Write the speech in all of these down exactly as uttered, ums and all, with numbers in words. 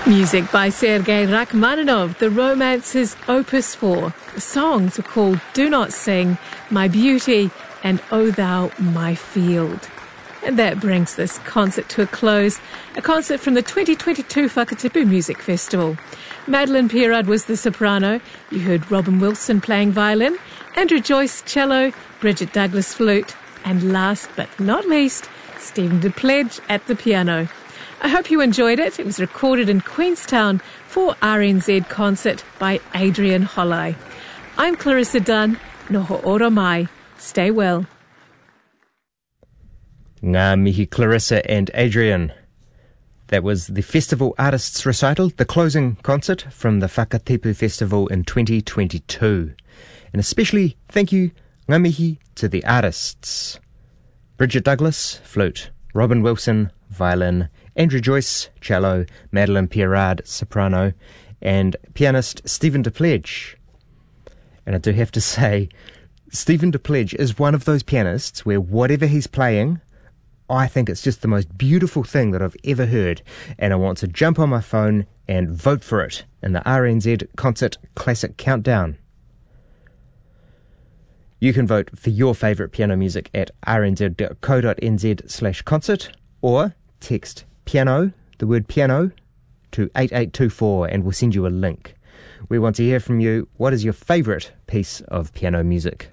Music by Sergei Rachmaninoff, the Romances Opus four. The songs are called Do Not Sing, My Beauty, and O Thou My Field. And that brings this concert to a close, a concert from the twenty twenty-two Whakatipu Music Festival. Madeline Pierrard was the soprano, you heard Robin Wilson playing violin, Andrew Joyce cello, Bridget Douglas flute, and last but not least, Stephen DePledge at the piano. I hope you enjoyed it. It was recorded in Queenstown for R N Z Concert by Adrian Holley. I'm Clarissa Dunn. Noho ora mai. Stay well. Ngā mihi Clarissa and Adrian. That was the Festival Artists Recital, the closing concert from the Whakatipu Festival in twenty twenty-two. And especially thank you, ngā mihi, to the artists. Bridget Douglas, flute. Robin Wilson, violin. Andrew Joyce, cello. Madeline Pierrard, soprano. And pianist Stephen DePledge. And I do have to say, Stephen DePledge is one of those pianists where whatever he's playing, I think it's just the most beautiful thing that I've ever heard, and I want to jump on my phone and vote for it in the R N Z Concert Classic Countdown. You can vote for your favourite piano music at rnz.co.nz slash concert, or text piano, the word piano, to eight eight two four and we'll send you a link. We want to hear from you. What is your favourite piece of piano music?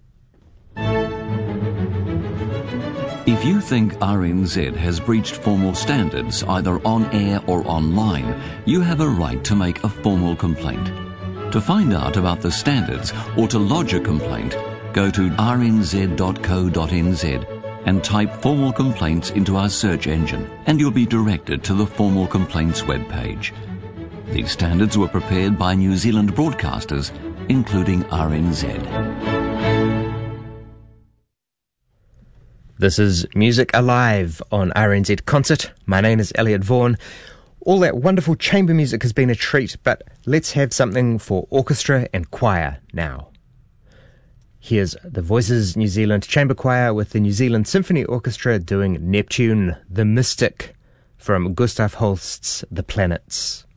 If you think R N Z has breached formal standards, either on air or online, you have a right to make a formal complaint. To find out about the standards or to lodge a complaint, go to r n z dot co dot n z and type formal complaints into our search engine, and you'll be directed to the formal complaints webpage. These standards were prepared by New Zealand broadcasters, including R N Z. This is Music Alive on R N Z Concert. My name is Elliot Vaughan. All that wonderful chamber music has been a treat, but let's have something for orchestra and choir now. Here's the Voices New Zealand Chamber Choir with the New Zealand Symphony Orchestra doing Neptune the Mystic from Gustav Holst's The Planets.